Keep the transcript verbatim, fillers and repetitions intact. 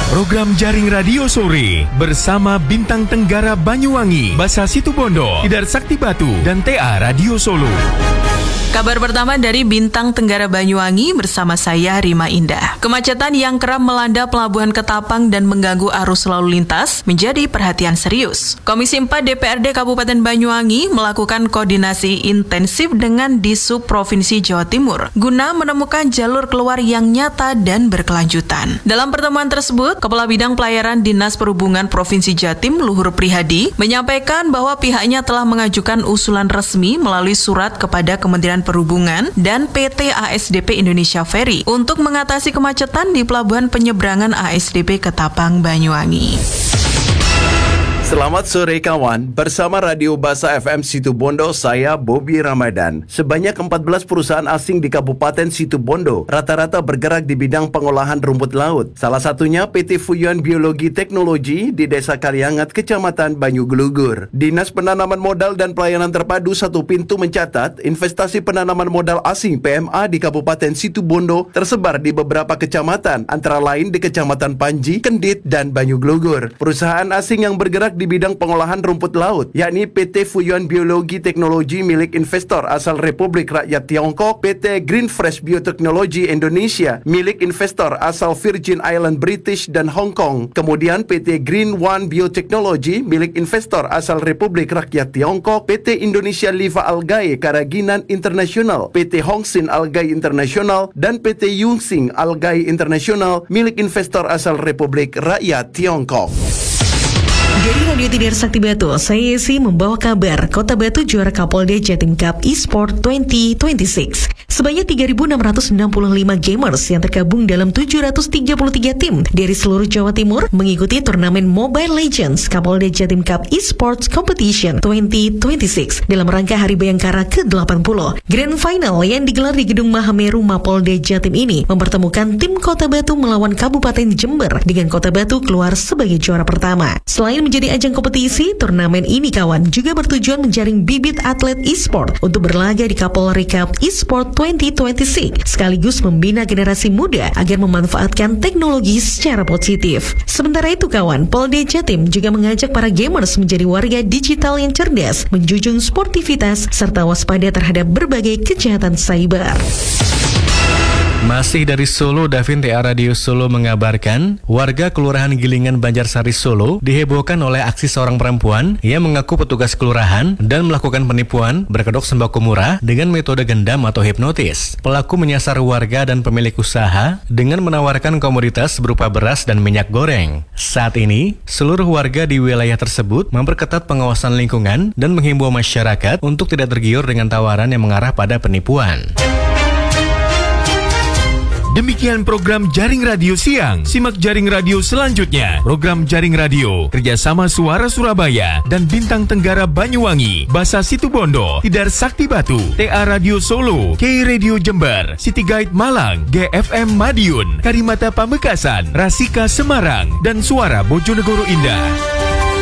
Program Jaring Radio Sore bersama Bintang Tenggara Banyuwangi, Basa Situbondo, Tidar Sakti Batu, dan T A Radio Solo. Kabar pertama dari Bintang Tenggara Banyuwangi bersama saya Rima Indah. Kemacetan yang kerap melanda Pelabuhan Ketapang dan mengganggu arus lalu lintas menjadi perhatian serius. Komisi empat D P R D Kabupaten Banyuwangi melakukan koordinasi intensif dengan Disub Provinsi Jawa Timur guna menemukan jalur keluar yang nyata dan berkelanjutan. Dalam pertemuan tersebut, Kepala Bidang Pelayaran Dinas Perhubungan Provinsi Jatim Luhur Prihadi menyampaikan bahwa pihaknya telah mengajukan usulan resmi melalui surat kepada Kementerian Perhubungan dan P T A S D P Indonesia Ferry untuk mengatasi kemacetan di Pelabuhan Penyeberangan A S D P Ketapang Banyuwangi. Selamat sore kawan, bersama Radio Basa F M Situbondo, saya Bobby Ramadan. Sebanyak empat belas perusahaan asing di Kabupaten Situbondo rata-rata bergerak di bidang pengolahan rumput laut. Salah satunya P T Fuyuan Biologi Teknologi di Desa Kaliangat, Kecamatan Banyuglugur. Dinas Penanaman Modal dan Pelayanan Terpadu Satu Pintu mencatat investasi penanaman modal asing P M A di Kabupaten Situbondo tersebar di beberapa kecamatan, antara lain di Kecamatan Panji, Kendit, dan Banyuglugur. Perusahaan asing yang bergerak di bidang pengolahan rumput laut, yakni P T Fuyuan Biologi Teknologi milik investor asal Republik Rakyat Tiongkok, P T Green Fresh Bioteknologi Indonesia milik investor asal Virgin Island British dan Hong Kong, kemudian P T Green One Biotechnology milik investor asal Republik Rakyat Tiongkok, P T Indonesia Liva Algae Karaginan Internasional, P T Hongsin Algae Internasional, dan P T Yungsing Algae Internasional milik investor asal Republik Rakyat Tiongkok. Dari Radio Tidar Sakti Batu, saya Yesi membawa kabar Kota Batu juara Kapolda Jatim Cup eSport dua ribu dua puluh enam. Sebanyak tiga ribu enam ratus enam puluh lima gamers yang tergabung dalam tujuh ratus tiga puluh tiga tim dari seluruh Jawa Timur mengikuti turnamen Mobile Legends Kapolda Jatim Cup eSports Competition dua ribu dua puluh enam dalam rangka Hari Bayangkara ke delapan puluh. Grand Final yang digelar di Gedung Mahameru Mapolda Jatim ini mempertemukan tim Kota Batu melawan Kabupaten Jember dengan Kota Batu keluar sebagai juara pertama. Selain menjadi ajang kompetisi, turnamen ini kawan juga bertujuan menjaring bibit atlet e-sport untuk berlaga di Kapolri Cup eSport dua ribu dua puluh enam, sekaligus membina generasi muda agar memanfaatkan teknologi secara positif. Sementara itu kawan, Polda Jatim juga mengajak para gamers menjadi warga digital yang cerdas, menjunjung sportivitas serta waspada terhadap berbagai kejahatan cyber. Masih dari Solo, Davin T A Radio Solo mengabarkan warga Kelurahan Gilingan Banjarsari Solo dihebohkan oleh aksi seorang perempuan yang mengaku petugas kelurahan dan melakukan penipuan berkedok sembako murah dengan metode gendam atau hipnotis. Pelaku menyasar warga dan pemilik usaha dengan menawarkan komoditas berupa beras dan minyak goreng. Saat ini, seluruh warga di wilayah tersebut memperketat pengawasan lingkungan dan menghimbau masyarakat untuk tidak tergiur dengan tawaran yang mengarah pada penipuan. Demikian program Jaring Radio Siang. Simak Jaring Radio selanjutnya. Program Jaring Radio kerjasama Suara Surabaya dan Bintang Tenggara Banyuwangi, Basa Situbondo, Tidar Sakti Batu, T A Radio Solo, K Radio Jember, City Guide Malang, G F M Madiun, Karimata Pamekasan, Rasika Semarang, dan Suara Bojonegoro Indah.